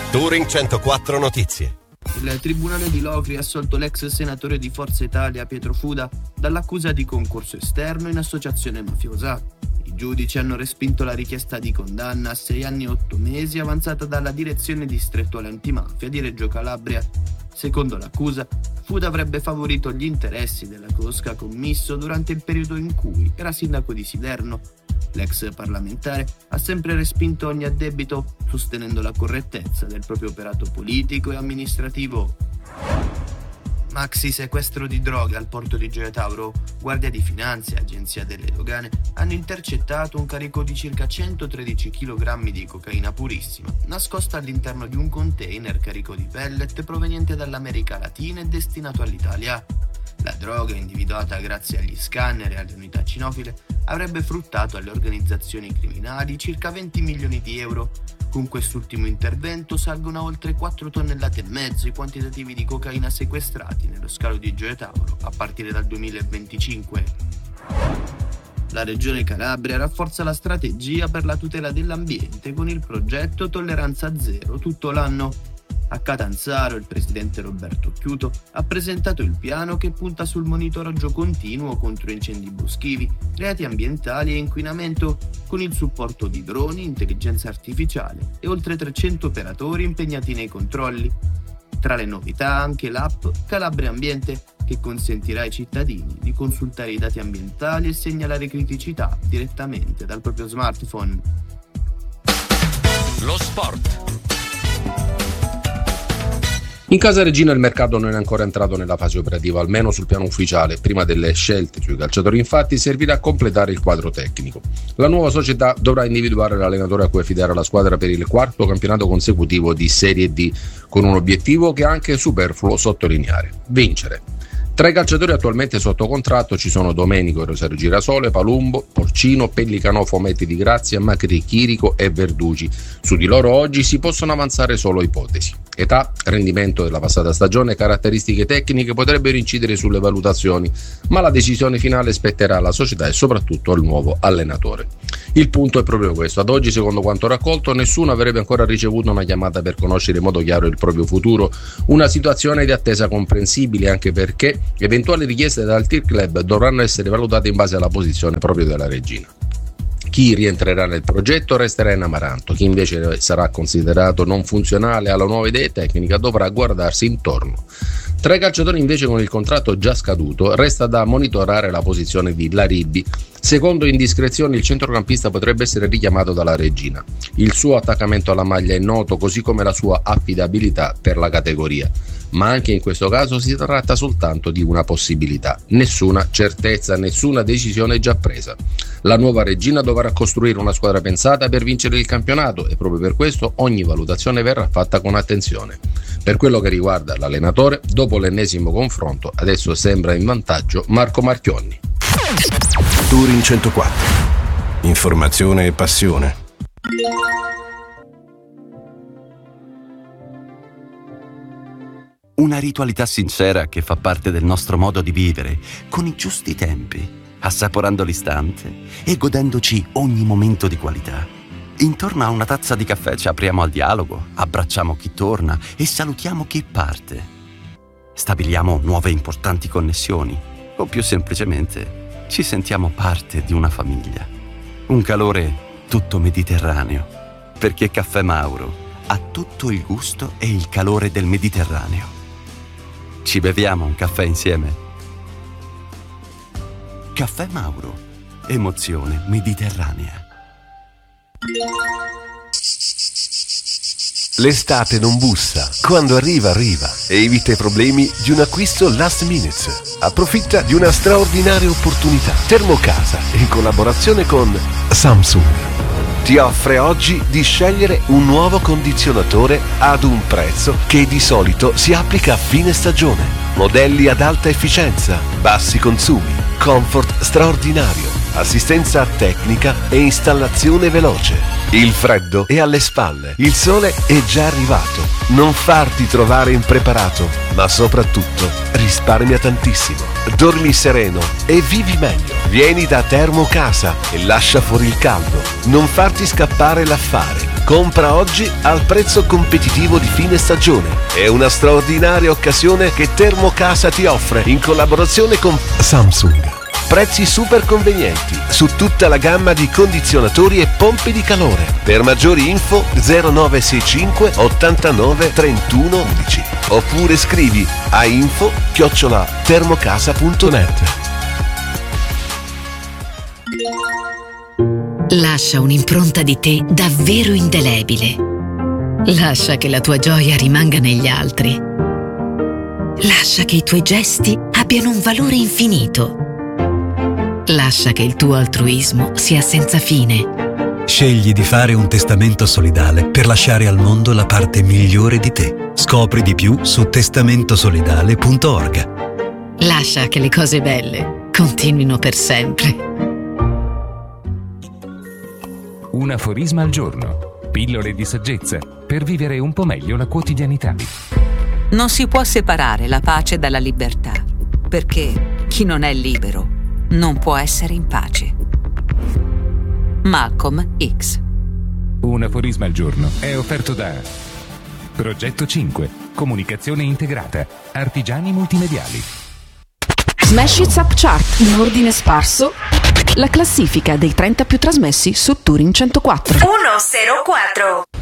Touring 104 Notizie. Il tribunale di Locri ha assolto l'ex senatore di Forza Italia Pietro Fuda dall'accusa di concorso esterno in associazione mafiosa. I giudici hanno respinto la richiesta di condanna a 6 anni e 8 mesi avanzata dalla direzione distrettuale antimafia di Reggio Calabria. Secondo l'accusa, Fuda avrebbe favorito gli interessi della cosca commisso durante il periodo in cui era sindaco di Siderno. L'ex parlamentare ha sempre respinto ogni addebito, sostenendo la correttezza del proprio operato politico e amministrativo. Maxi sequestro di droga al porto di Gioia Tauro. Guardia di Finanza e Agenzia delle Dogane hanno intercettato un carico di circa 113 kg di cocaina purissima, nascosta all'interno di un container carico di pellet proveniente dall'America Latina e destinato all'Italia. La droga, individuata grazie agli scanner e alle unità cinofile, avrebbe fruttato alle organizzazioni criminali circa 20 milioni di euro. Con quest'ultimo intervento salgono a oltre 4,5 tonnellate i quantitativi di cocaina sequestrati nello scalo di Gioia Tauro a partire dal 2025. La Regione Calabria rafforza la strategia per la tutela dell'ambiente con il progetto Tolleranza Zero tutto l'anno. A Catanzaro il presidente Roberto Chiuto ha presentato il piano che punta sul monitoraggio continuo contro incendi boschivi, reati ambientali e inquinamento, con il supporto di droni, intelligenza artificiale e oltre 300 operatori impegnati nei controlli. Tra le novità anche l'app Calabria Ambiente, che consentirà ai cittadini di consultare i dati ambientali e segnalare criticità direttamente dal proprio smartphone. Lo sport. In casa Regina il mercato non è ancora entrato nella fase operativa, almeno sul piano ufficiale. Prima delle scelte sui calciatori, infatti, servirà a completare il quadro tecnico. La nuova società dovrà individuare l'allenatore a cui affidare la squadra per il 4º campionato consecutivo di Serie D, con un obiettivo che è anche superfluo sottolineare: vincere. Tra i calciatori attualmente sotto contratto ci sono Domenico, Rosario Girasole, Palumbo, Porcino, Pellicano, Fometti di Grazia, Macri, Chirico e Verdugi. Su di loro oggi si possono avanzare solo ipotesi. Età, rendimento della passata stagione e caratteristiche tecniche potrebbero incidere sulle valutazioni, ma la decisione finale spetterà alla società e soprattutto al nuovo allenatore. Il punto è proprio questo: ad oggi, secondo quanto raccolto, nessuno avrebbe ancora ricevuto una chiamata per conoscere in modo chiaro il proprio futuro, una situazione di attesa comprensibile anche perché eventuali richieste dal Tir Club dovranno essere valutate in base alla posizione proprio della Regina. Chi rientrerà nel progetto resterà in amaranto, chi invece sarà considerato non funzionale alla nuova idea tecnica dovrà guardarsi intorno. Tra i calciatori invece con il contratto già scaduto resta da monitorare la posizione di Laribbi. Secondo indiscrezioni il centrocampista potrebbe essere richiamato dalla Regina. Il suo attaccamento alla maglia è noto, così come la sua affidabilità per la categoria. Ma anche in questo caso si tratta soltanto di una possibilità, nessuna certezza, nessuna decisione già presa. La nuova Regina dovrà costruire una squadra pensata per vincere il campionato e proprio per questo ogni valutazione verrà fatta con attenzione. Per quello che riguarda l'allenatore, dopo l'ennesimo confronto, adesso sembra in vantaggio Marco Marchionni. Touring 104. Informazione e passione. Una ritualità sincera che fa parte del nostro modo di vivere, con i giusti tempi, assaporando l'istante e godendoci ogni momento di qualità. Intorno a una tazza di caffè ci apriamo al dialogo, abbracciamo chi torna e salutiamo chi parte. Stabiliamo nuove importanti connessioni o più semplicemente ci sentiamo parte di una famiglia. Un calore tutto mediterraneo, perché Caffè Mauro ha tutto il gusto e il calore del Mediterraneo. Ci beviamo un caffè insieme? Caffè Mauro, emozione mediterranea. L'estate non bussa, quando arriva arriva. Evita i problemi di un acquisto last minute. Approfitta di una straordinaria opportunità. Termocasa, in collaborazione con Samsung, ti offre oggi di scegliere un nuovo condizionatore ad un prezzo che di solito si applica a fine stagione. Modelli ad alta efficienza, bassi consumi, comfort straordinario, assistenza tecnica e installazione veloce. Il freddo è alle spalle, il sole è già arrivato. Non farti trovare impreparato, ma soprattutto risparmia tantissimo. Dormi sereno e vivi meglio. Vieni da Termocasa e lascia fuori il caldo. Non farti scappare l'affare. Compra oggi al prezzo competitivo di fine stagione. È una straordinaria occasione che Termocasa ti offre in collaborazione con Samsung. Prezzi super convenienti su tutta la gamma di condizionatori e pompe di calore. Per maggiori info 0965 89 31 11 oppure scrivi a info@termocasa.net. Lascia un'impronta di te davvero indelebile. Lascia che la tua gioia rimanga negli altri. Lascia che i tuoi gesti abbiano un valore infinito. Lascia che il tuo altruismo sia senza fine. Scegli di fare un testamento solidale per lasciare al mondo la parte migliore di te. Scopri di più su testamentosolidale.org. Lascia che le cose belle continuino per sempre. Un aforisma al giorno. Pillole di saggezza per vivere un po' meglio la quotidianità. Non si può separare la pace dalla libertà, perché chi non è libero non può essere in pace. Malcolm X. Un aforisma al giorno è offerto da Progetto 5, comunicazione integrata, artigiani multimediali. Smash It Up Chart in ordine sparso. La classifica dei 30 più trasmessi su Turin 104. 104.